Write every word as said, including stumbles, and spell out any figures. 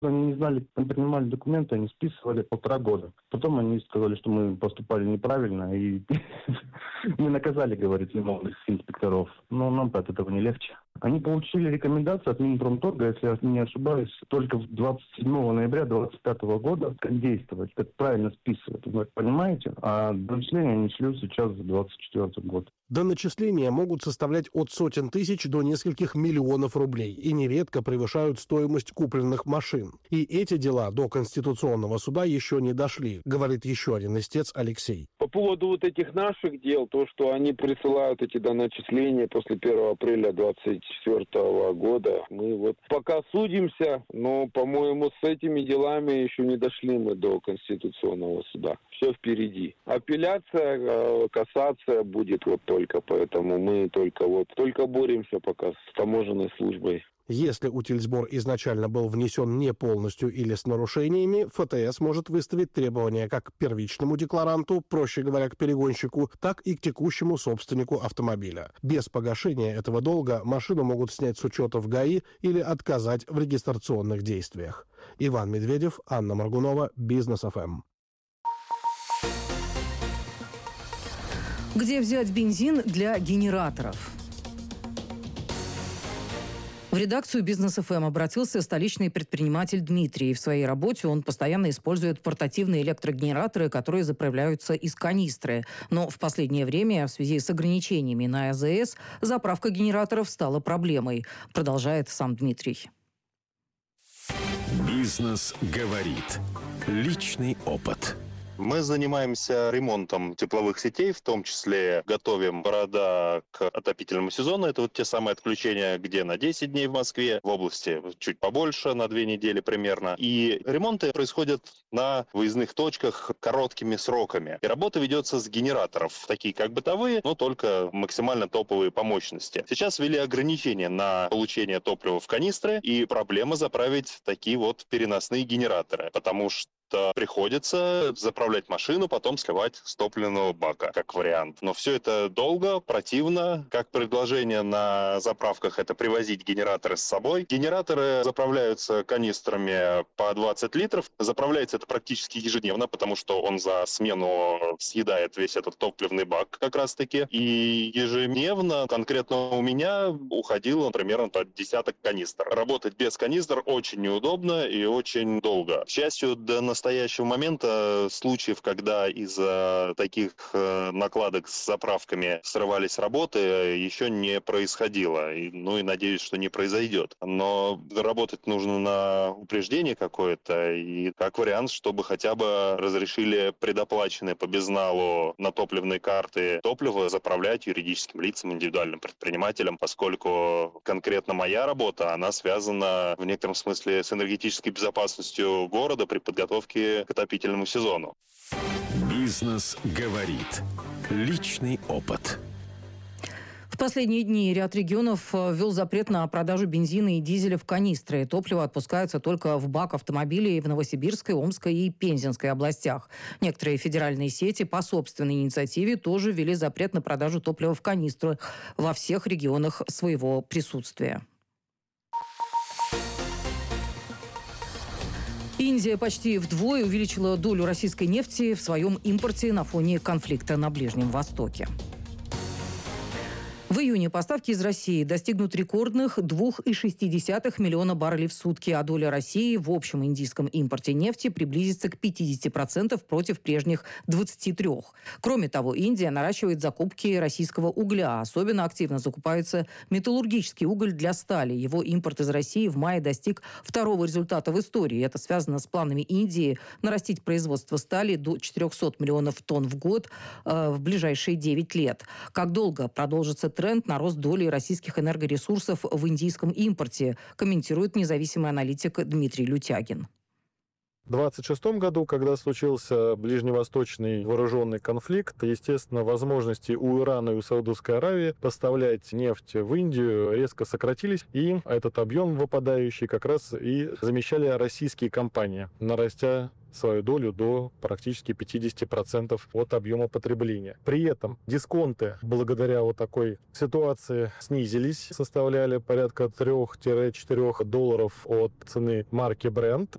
Они не знали, как принимали документы, они списывали полтора года. Потом они сказали, что мы поступали неправильно, и мы наказали, говорит, виновных инспекторов. Но нам от этого не легче. Они получили рекомендацию от Минпромторга, если я не ошибаюсь, только двадцать седьмого ноября две тысячи двадцать пятого года, как действовать, как правильно списывать. Вы понимаете? А начисления они шлют сейчас за двадцать четвёртый год. Доначисления могут составлять от сотен тысяч до нескольких миллионов рублей и нередко превышают стоимость купленных машин. И эти дела до Конституционного суда еще не дошли, говорит еще один истец Алексей. По поводу вот этих наших дел, то, что они присылают эти доначисления после первого апреля двадцать четвёртого года, мы вот пока судимся, но, по-моему, с этими делами еще не дошли мы до Конституционного суда. Все впереди. Апелляция, кассация будет вот только, поэтому мы только вот только боремся пока с таможенной службой. Если утильсбор изначально был внесен не полностью или с нарушениями, эф тэ эс может выставить требования как к первичному декларанту, проще говоря, к перегонщику, так и к текущему собственнику автомобиля. Без погашения этого долга машину могут снять с учета в ГАИ или отказать в регистрационных действиях. Иван Медведев, Анна Моргунова, Бизнес эф эм. Где взять бензин для генераторов? В редакцию Бизнес эф эм обратился столичный предприниматель Дмитрий. В своей работе он постоянно использует портативные электрогенераторы, которые заправляются из канистры. Но в последнее время, в связи с ограничениями на а зэ эс, заправка генераторов стала проблемой, продолжает сам Дмитрий. Бизнес говорит. Личный опыт. Мы занимаемся ремонтом тепловых сетей, в том числе готовим города к отопительному сезону. Это вот те самые отключения, где на десять дней в Москве, в области чуть побольше, на две недели примерно. И ремонты происходят на выездных точках короткими сроками. И работа ведется с генераторов, такие как бытовые, но только максимально топовые по мощности. Сейчас ввели ограничения на получение топлива в канистры, и проблема заправить такие вот переносные генераторы, потому что приходится заправлять машину, потом сливать с топливного бака, как вариант. Но все это долго, противно. Как предложение на заправках — это привозить генераторы с собой. Генераторы заправляются канистрами по двадцать литров. Заправляется это практически ежедневно, потому что он за смену съедает весь этот топливный бак как раз-таки. И ежедневно конкретно у меня уходило примерно по десяток канистр. Работать без канистр очень неудобно и очень долго. К счастью, до настоящего настоящего момента случаев, когда из-за таких накладок с заправками срывались работы, еще не происходило. И, ну и надеюсь, что не произойдет. Но работать нужно на упреждение какое-то, и как вариант, чтобы хотя бы разрешили предоплаченные по безналу на топливные карты топливо заправлять юридическим лицам, индивидуальным предпринимателям, поскольку конкретно моя работа, она связана в некотором смысле с энергетической безопасностью города при подготовке к отопительному сезону. Бизнес говорит. Личный опыт. В последние дни ряд регионов ввел запрет на продажу бензина и дизеля в канистры. Топливо отпускается только в бак автомобилей в Новосибирской, Омской и Пензенской областях. Некоторые федеральные сети по собственной инициативе тоже ввели запрет на продажу топлива в канистру во всех регионах своего присутствия. Индия почти вдвое увеличила долю российской нефти в своем импорте на фоне конфликта на Ближнем Востоке. В июне поставки из России достигнут рекордных два целых шесть десятых миллиона баррелей в сутки, а доля России в общем индийском импорте нефти приблизится к пятидесяти процентам против прежних двадцати трёх процентов. Кроме того, Индия наращивает закупки российского угля. Особенно активно закупается металлургический уголь для стали. Его импорт из России в мае достиг второго результата в истории. Это связано с планами Индии нарастить производство стали до четырёхсот миллионов тонн в год э, в ближайшие девять лет. Как долго продолжится тренд на рост доли российских энергоресурсов в индийском импорте, комментирует независимый аналитик Дмитрий Лютягин. В двадцать шестом году, когда случился ближневосточный вооруженный конфликт, естественно, возможности у Ирана и у Саудовской Аравии поставлять нефть в Индию резко сократились, и этот объем выпадающий как раз и замещали российские компании, нарастя свою долю до практически пятьдесят процентов от объема потребления. При этом дисконты, благодаря вот такой ситуации, снизились, составляли порядка трёх-четырёх долларов от цены марки Brent.